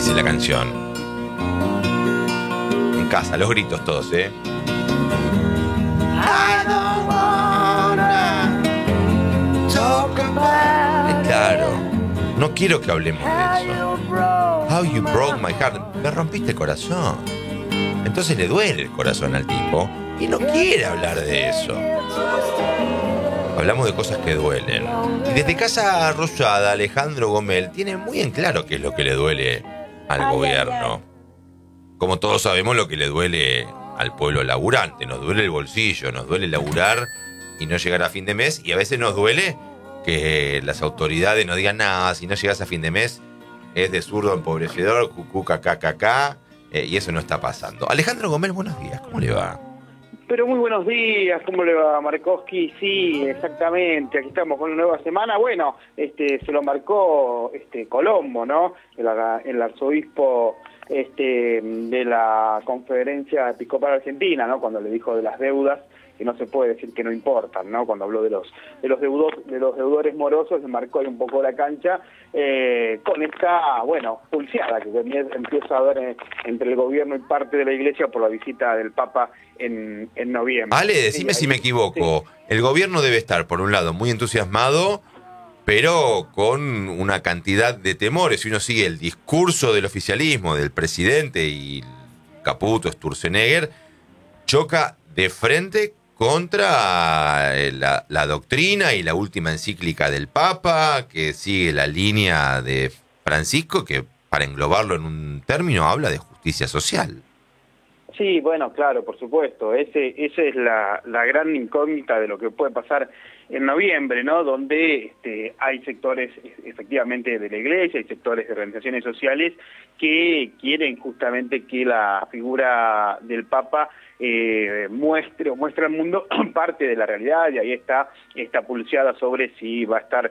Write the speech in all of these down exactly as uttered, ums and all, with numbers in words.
dice la canción. En casa, los gritos todos, ¿eh? I don't wanna talk about claro, no quiero que hablemos de eso. How you broke my heart. Me rompiste el corazón. Entonces le duele el corazón al tipo y no quiere hablar de eso. Hablamos de cosas que duelen. Y desde Casa Rosada, Alejandro Gomel tiene muy en claro qué es lo que le duele al gobierno. Como todos sabemos lo que le duele al pueblo laburante. Nos duele el bolsillo, nos duele laburar y no llegar a fin de mes. Y a veces nos duele que las autoridades nos digan nada, si no llegas a fin de mes es de zurdo empobrecedor, cucú, cacá, cacá, eh, y eso no está pasando. Alejandro Gomel, buenos días, ¿cómo le va? Pero muy buenos días, ¿cómo le va, Markovsky? Sí, exactamente, aquí estamos con una nueva semana. Bueno, este se lo marcó este Colombo, ¿no? El, el arzobispo este de la Conferencia Episcopal Argentina, ¿no? Cuando le dijo de las deudas, que no se puede decir que no importan, ¿no? Cuando habló de los de los deudos, de los deudores morosos, se marcó ahí un poco la cancha eh, con esta, bueno, pulseada que empieza a haber eh, entre el gobierno y parte de la Iglesia por la visita del Papa en, en noviembre. Ale, decime sí, si me equivoco. Sí. El gobierno debe estar, por un lado, muy entusiasmado, pero con una cantidad de temores. Si uno sigue el discurso del oficialismo, del presidente y Caputo, Sturzenegger, choca de frente contra la, la doctrina y la última encíclica del Papa, que sigue la línea de Francisco, que para englobarlo en un término habla de justicia social. Sí, bueno, claro, por supuesto. Ese, esa es la, la gran incógnita de lo que puede pasar en noviembre, ¿no? Donde este, hay sectores efectivamente de la Iglesia, hay sectores de organizaciones sociales que quieren justamente que la figura del Papa eh, muestre o muestre al mundo parte de la realidad, y ahí está esta pulseada sobre si va a estar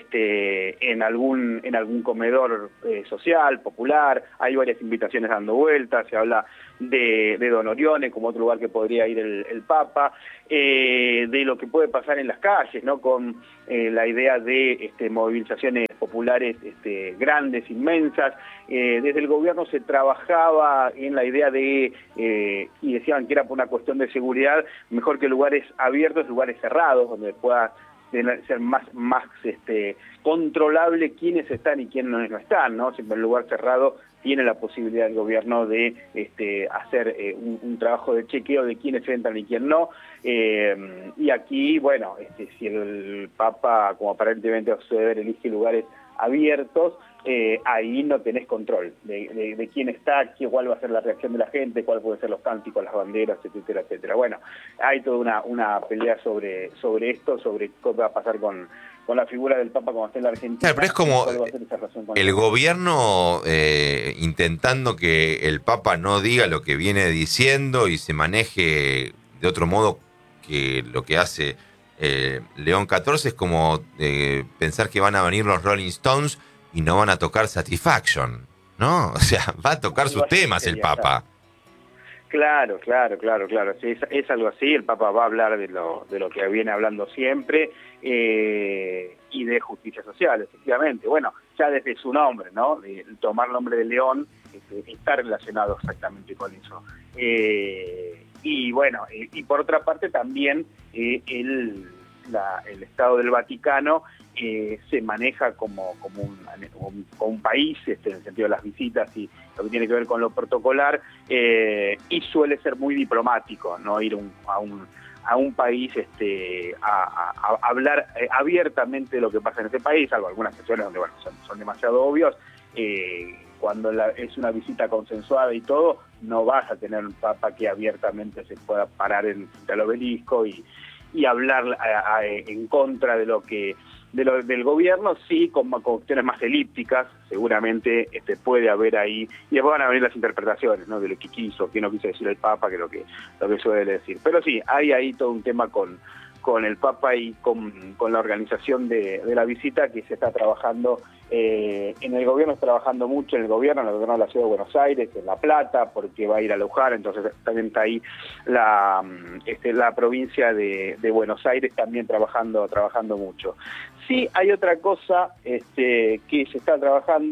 este, en algún en algún comedor eh, social, popular. Hay varias invitaciones dando vueltas, se habla de, de Don Orione como otro lugar que podría ir el, el Papa, eh, de lo que puede pasar en las calles, ¿no? Con eh, la idea de este, movilizaciones populares este, grandes, inmensas. Eh, desde el gobierno se trabajaba en la idea de, eh, y decían que era por una cuestión de seguridad, mejor que lugares abiertos, lugares cerrados, donde pueda ser más, más este, controlable quiénes están y quiénes no están, ¿no? Siempre en lugar cerrado tiene la posibilidad el gobierno de este, hacer eh, un, un trabajo de chequeo de quiénes entran y quién no. Eh, y aquí, bueno, este, si el Papa, como aparentemente va a suceder, elige lugares abiertos, eh, ahí no tenés control de, de, de quién está, qué, cuál va a ser la reacción de la gente, cuál pueden ser los cánticos, las banderas, etcétera, etcétera. Bueno, hay toda una, una pelea sobre, sobre esto, sobre qué va a pasar con, con la figura del Papa como está en la Argentina. Claro, pero es como el el gobierno eh, intentando que el Papa no diga lo que viene diciendo y se maneje de otro modo que lo que hace eh, León catorce. Es como eh, pensar que van a venir los Rolling Stones y no van a tocar Satisfaction, ¿no? O sea, va a tocar sus temas el Papa. Claro, claro, claro, claro. Sí, es, es algo así. El Papa va a hablar de lo, de lo que viene hablando siempre eh, y de justicia social, efectivamente. Bueno, ya desde su nombre, ¿no? De tomar el nombre de León este, está relacionado exactamente con eso. Eh, y bueno, eh, y por otra parte también eh, el, la, el Estado del Vaticano eh, se maneja como, como, un, un, como un país, este, en el sentido de las visitas y lo que tiene que ver con lo protocolar, eh, y suele ser muy diplomático, no ir un, a un a un país este, a, a, a hablar eh, abiertamente de lo que pasa en ese país, salvo algunas cuestiones donde bueno, son, son demasiado obvios. Eh, cuando la, es una visita consensuada y todo, no vas a tener un Papa que abiertamente se pueda parar en frente al obelisco y, y hablar a, a, en contra de lo que de lo, del gobierno. Sí, con, con cuestiones más elípticas, seguramente este, puede haber ahí, y después van a venir las interpretaciones, ¿no? De lo que quiso, qué no quiso decir el Papa, que lo que lo que suele decir. Pero sí, hay ahí todo un tema con, con el Papa y con, con la organización de, de la visita que se está trabajando. Eh, en el gobierno está trabajando mucho, en el gobierno, en el gobierno de la Ciudad de Buenos Aires, en La Plata, porque va a ir a Luján, entonces también está ahí la, este, la provincia de, de Buenos Aires también trabajando, trabajando mucho. Sí hay otra cosa este, que se está trabajando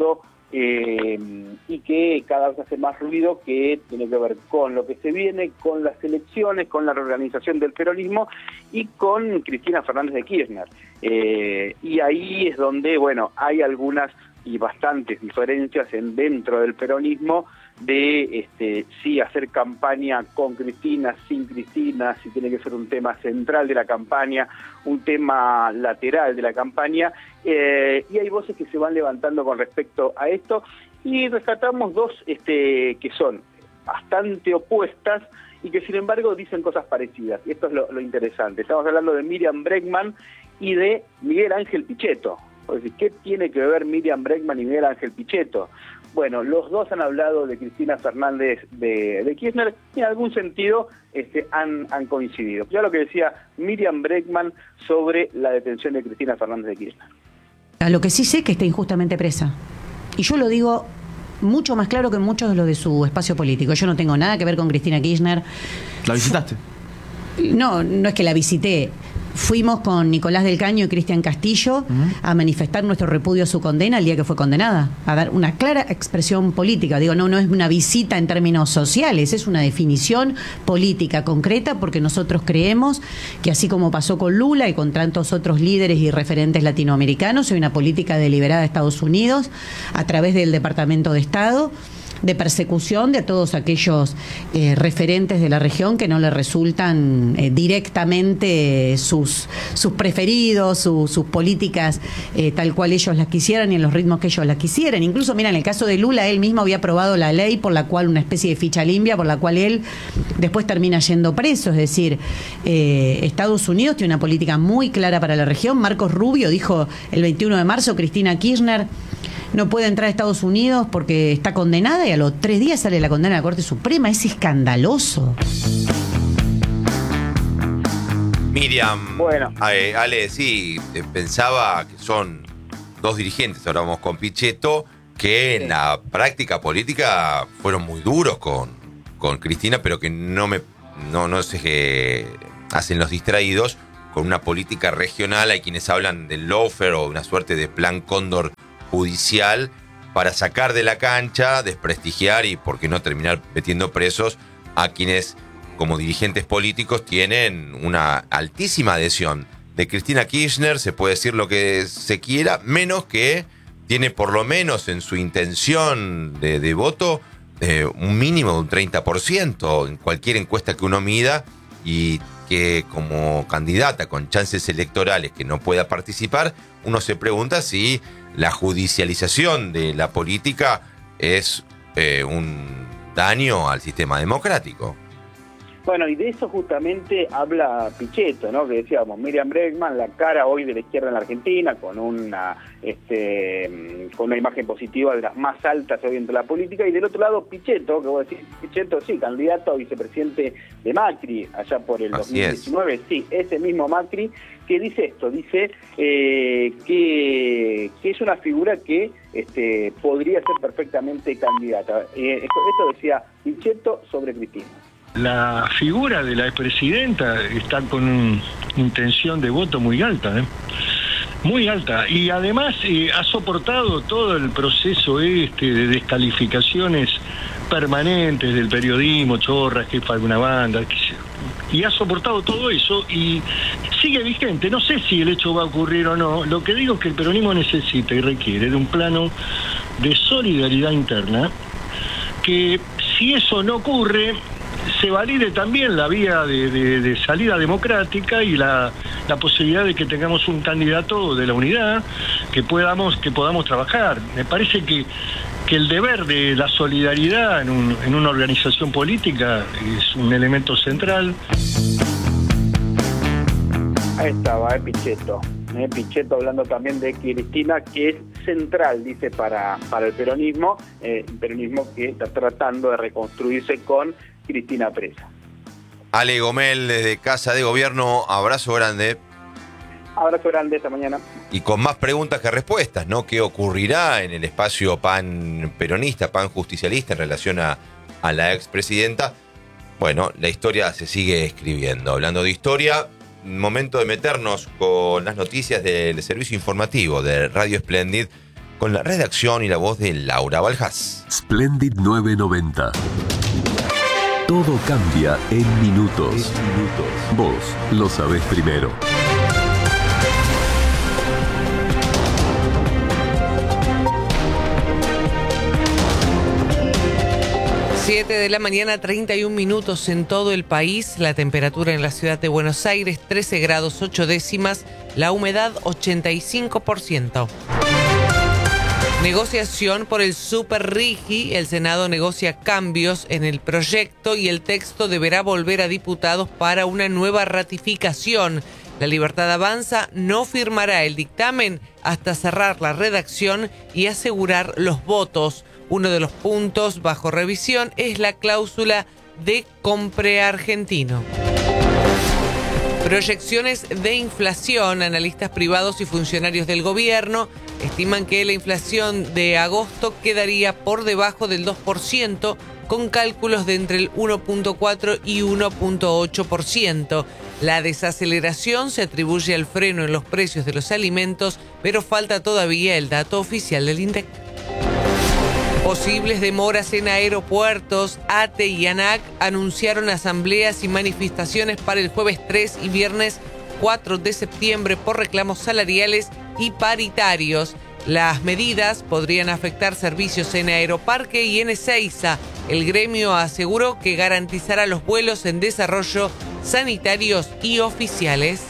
eh, y que cada vez hace más ruido, que tiene que ver con lo que se viene, con las elecciones, con la reorganización del peronismo y con Cristina Fernández de Kirchner. Eh, y ahí es donde, bueno, hay algunas y bastantes diferencias en dentro del peronismo de este, si hacer campaña con Cristina, sin Cristina, si tiene que ser un tema central de la campaña, un tema lateral de la campaña, eh, y hay voces que se van levantando con respecto a esto, y rescatamos dos este, que son bastante opuestas y que sin embargo dicen cosas parecidas, y esto es lo, lo interesante. Estamos hablando de Miriam Bregman y de Miguel Ángel Pichetto. Es decir, ¿qué tiene que ver Miriam Bregman y Miguel Ángel Pichetto? Bueno, los dos han hablado de Cristina Fernández de, de Kirchner y en algún sentido este, han, han coincidido. Ya lo que decía Miriam Bregman sobre la detención de Cristina Fernández de Kirchner. A lo que sí sé que está injustamente presa. Y yo lo digo mucho más claro que muchos de los de su espacio político. Yo no tengo nada que ver con Cristina Kirchner. ¿La visitaste? No, no es que la visité. Fuimos con Nicolás del Caño y Cristian Castillo uh-huh. a manifestar nuestro repudio a su condena el día que fue condenada, a dar una clara expresión política. Digo, no, no es una visita en términos sociales, es una definición política concreta, porque nosotros creemos que así como pasó con Lula y con tantos otros líderes y referentes latinoamericanos, hay una política deliberada de Estados Unidos a través del Departamento de Estado de persecución de todos aquellos eh, referentes de la región que no le resultan eh, directamente sus, sus preferidos, su, sus políticas eh, tal cual ellos las quisieran y en los ritmos que ellos las quisieran. Incluso, mira, en el caso de Lula, él mismo había aprobado la ley por la cual, una especie de ficha limpia, por la cual él después termina yendo preso. Es decir, eh, Estados Unidos tiene una política muy clara para la región. Marcos Rubio dijo el veintiuno de marzo, Cristina Kirchner no puede entrar a Estados Unidos porque está condenada, y a los tres días sale la condena de la Corte Suprema. Es escandaloso. Miriam, bueno. Ale, Ale, sí, pensaba que son dos dirigentes, ahora vamos con Pichetto, que sí. en la práctica política fueron muy duros con, con Cristina, pero que no me no, no sé qué hacen los distraídos con una política regional. Hay quienes hablan del lawfare o una suerte de plan Cóndor judicial para sacar de la cancha, desprestigiar y por qué no terminar metiendo presos a quienes como dirigentes políticos tienen una altísima adhesión. De Cristina Kirchner se puede decir lo que se quiera, menos que tiene por lo menos en su intención de, de voto eh, un mínimo de un treinta por ciento en cualquier encuesta que uno mida, y que como candidata con chances electorales que no pueda participar, uno se pregunta si la judicialización de la política es eh, un daño al sistema democrático. Bueno, y de eso justamente habla Pichetto, ¿no? Que decíamos, Miriam Bregman, la cara hoy de la izquierda en la Argentina, con una este con una imagen positiva de las más altas hoy entre la política, y del otro lado Pichetto, que vos decís, Pichetto sí, candidato a vicepresidente de Macri, allá por el Así dos mil diecinueve, es. sí, ese mismo Macri, que dice esto, dice eh, que, que es una figura que este, podría ser perfectamente candidata. Eh, esto, esto decía Pichetto sobre Cristina. La figura de la expresidenta está con una intención de voto muy alta, ¿eh? Muy alta, y además eh, ha soportado todo el proceso este de descalificaciones permanentes del periodismo, chorra, jefa de una banda, y ha soportado todo eso y sigue vigente. No sé si el hecho va a ocurrir o no. Lo que digo es que el peronismo necesita y requiere de un plano de solidaridad interna, que si eso no ocurre, se valide también la vía de, de, de salida democrática y la, la posibilidad de que tengamos un candidato de la unidad que podamos que podamos trabajar. Me parece que, que el deber de la solidaridad en, un, en una organización política es un elemento central. Ahí estaba, eh, Pichetto. Eh, Pichetto hablando también de Cristina, que es central, dice, para, para el peronismo, eh, el peronismo que está tratando de reconstruirse con Cristina presa. Ale Gomel, desde Casa de Gobierno, abrazo grande. Abrazo grande esta mañana. Y con más preguntas que respuestas, ¿no? ¿Qué ocurrirá en el espacio pan peronista, pan justicialista en relación a, a la expresidenta? Bueno, la historia se sigue escribiendo. Hablando de historia, momento de meternos con las noticias del servicio informativo de Radio Splendid, con la redacción y la voz de Laura Baljás. Splendid nueve noventa. Todo cambia en minutos. En minutos. Vos lo sabés primero. siete de la mañana, treinta y un minutos en todo el país. La temperatura en la ciudad de Buenos Aires, trece grados ocho décimas. La humedad, ochenta y cinco por ciento. Negociación por el Super Rigi. El Senado negocia cambios en el proyecto y el texto deberá volver a diputados para una nueva ratificación. La Libertad Avanza no firmará el dictamen hasta cerrar la redacción y asegurar los votos. Uno de los puntos bajo revisión es la cláusula de compre argentino. Proyecciones de inflación. Analistas privados y funcionarios del gobierno estiman que la inflación de agosto quedaría por debajo del dos por ciento, con cálculos de entre el uno punto cuatro y uno punto ocho por ciento. La desaceleración se atribuye al freno en los precios de los alimentos, pero falta todavía el dato oficial del INDEC. Posibles demoras en aeropuertos. A T E y ANAC anunciaron asambleas y manifestaciones para el jueves tres y viernes cuatro de septiembre por reclamos salariales y paritarios. Las medidas podrían afectar servicios en Aeroparque y en Ezeiza. El gremio aseguró que garantizará los vuelos en desarrollo sanitarios y oficiales.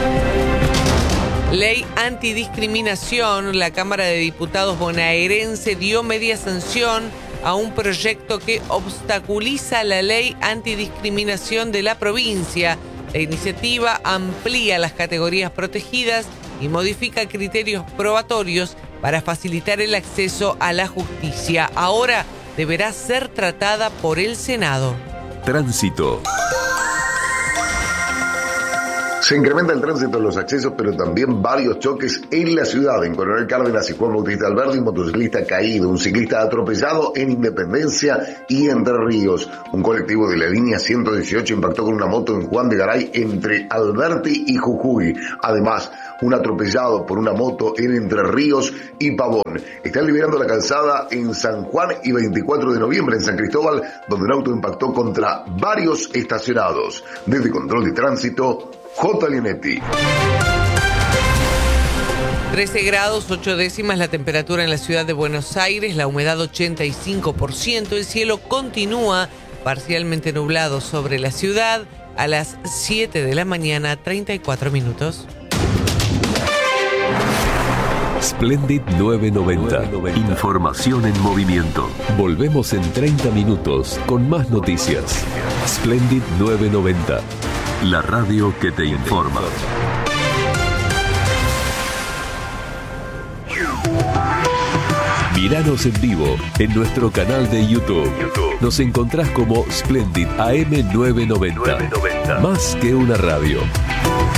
Ley antidiscriminación. La Cámara de Diputados bonaerense dio media sanción a un proyecto que obstaculiza la ley antidiscriminación de la provincia. La iniciativa amplía las categorías protegidas y modifica criterios probatorios para facilitar el acceso a la justicia. Ahora deberá ser tratada por el Senado. Tránsito. Se incrementa el tránsito en los accesos, pero también varios choques en la ciudad. En Coronel Cárdenas y Juan Bautista Alberdi, un motociclista caído, un ciclista atropellado en Independencia y Entre Ríos. Un colectivo de la línea ciento dieciocho impactó con una moto en Juan de Garay entre Alberti y Jujuy. Además, un atropellado por una moto en Entre Ríos y Pavón. Están liberando la calzada en San Juan y veinticuatro de noviembre en San Cristóbal, donde un auto impactó contra varios estacionados. Desde Control de Tránsito, J. Linetti. trece grados ocho décimas la temperatura en la ciudad de Buenos Aires, la humedad ochenta y cinco por ciento. El cielo continúa parcialmente nublado sobre la ciudad a las siete de la mañana, treinta y cuatro minutos. Splendid nueve noventa. Información en movimiento. Volvemos en treinta minutos con más noticias. Splendid nueve noventa. La radio que te informa. Míranos en vivo en nuestro canal de YouTube. Nos encontrás como Splendid A M nueve noventa. Más que una radio.